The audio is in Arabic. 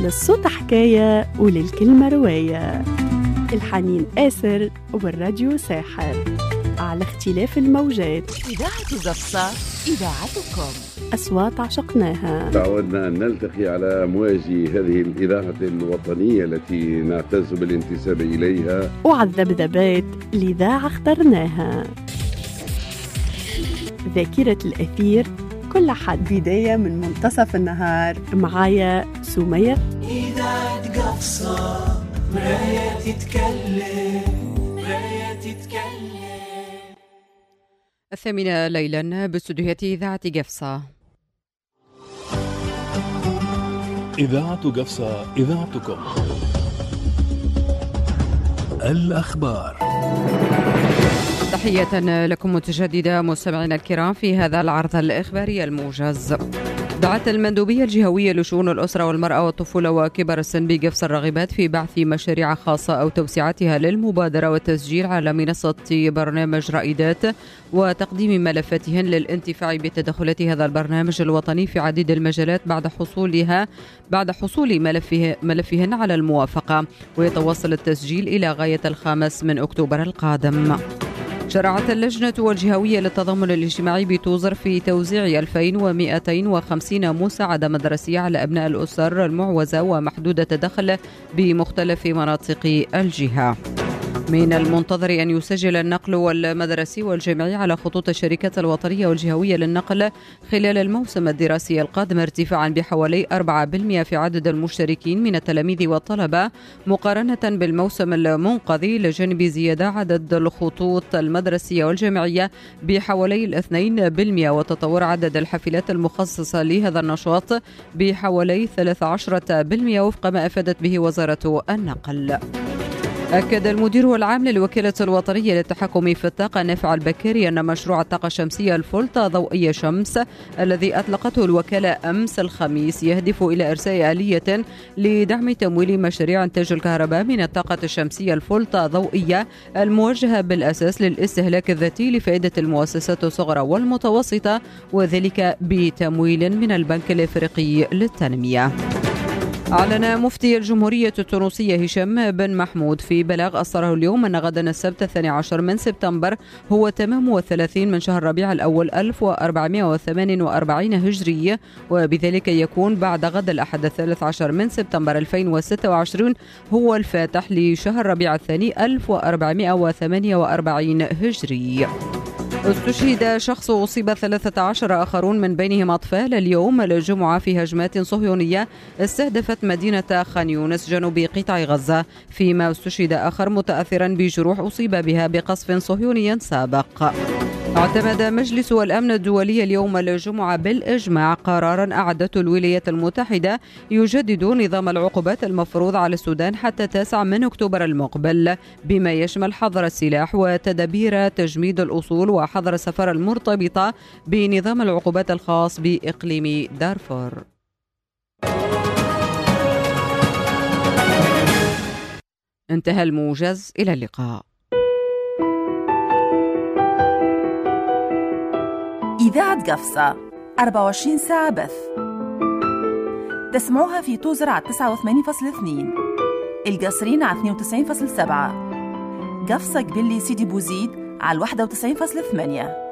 للصوت حكاية وللكلمة رواية. الحنين آسر والراديو ساحر على اختلاف الموجات. إذاعة قفصة إذاعتكم، أصوات عشقناها. تعودنا أن نلتقي على أمواج هذه الإذاعة الوطنية التي نعتز بالانتساب إليها، وعالذبذبات الإذاعة اخترناها. ذاكرة الأثير كل حد، بداية من منتصف النهار. معايا سمية. إذاعة قفصة مراية تتكلم، مراية تتكلم. 8 ليلا باستديوهات إذاعة قفصة. إذاعة قفصة إذاعتكم. الأخبار. تحية لكم متجددة مستمعينا الكرام في هذا العرض الإخباري الموجز. دعت المندوبية الجهوية لشؤون الأسرة والمرأة والطفولة وكبار السن بقفص الراغبات في بعث مشاريع خاصة أو توسعتها للمبادرة والتسجيل على منصة برنامج رائدات وتقديم ملفاتهن للانتفاع بتدخلات هذا البرنامج الوطني في عديد المجالات بعد حصول ملفهن على الموافقة، ويتواصل التسجيل إلى غاية 5 أكتوبر القادم. شرعت اللجنة الجهوية للتضامن الاجتماعي بتوزر في توزيع 2250 مساعدة مدرسية على أبناء الأسر المعوزة ومحدودة الدخل بمختلف مناطق الجهة. من المنتظر أن يسجل النقل والمدرسي والجامعي على خطوط الشركات الوطنية والجهوية للنقل خلال الموسم الدراسي القادم ارتفاعا بحوالي 4% في عدد المشتركين من التلاميذ والطلبة مقارنة بالموسم المنقضي، لجانب زيادة عدد الخطوط المدرسية والجامعية بحوالي 2%، وتطور عدد الحافلات المخصصة لهذا النشاط بحوالي 13% وفق ما أفادت به وزارة النقل. أكد المدير العام للوكالة الوطنية للتحكم في الطاقة نافع البكري أن مشروع الطاقة الشمسية الفولتا ضوئية شمس الذي أطلقته الوكالة أمس الخميس يهدف إلى إرساء آلية لدعم تمويل مشاريع إنتاج الكهرباء من الطاقة الشمسية الفولتا ضوئية الموجهة بالأساس للاستهلاك الذاتي لفائدة المؤسسات الصغرى والمتوسطة، وذلك بتمويل من البنك الإفريقي للتنمية. أعلن مفتي الجمهورية التونسية هشام بن محمود في بلاغ أصدره اليوم أن غدا السبت 12 من سبتمبر هو تمام 30 من شهر ربيع الأول 1448 هجري، وبذلك يكون بعد غد الأحد 13 من سبتمبر 2026 هو الفاتح لشهر ربيع الثاني 1448 هجري. استشهد شخص وأصيب 13 آخرون من بينهم أطفال اليوم الجمعة في هجمات صهيونية استهدفت مدينة خان يونس جنوب قطاع غزة، فيما استشهد آخر متأثرا بجروح أصيب بها بقصف صهيوني سابق. اعتمد مجلس الأمن الدولي اليوم الجمعة بالإجماع قرارا أعدته الولايات المتحدة يجدد نظام العقوبات المفروض على السودان حتى 9 من أكتوبر المقبل، بما يشمل حظر السلاح وتدابير تجميد الأصول وحظر السفر المرتبطة بنظام العقوبات الخاص بإقليم دارفور. انتهى الموجز، إلى اللقاء. إذاعة قفصة 24 ساعة بث، تسمعوها في توزر على 89.2، القصرين على 92.7، قفصة قبلي سيدي بوزيد على 91.8.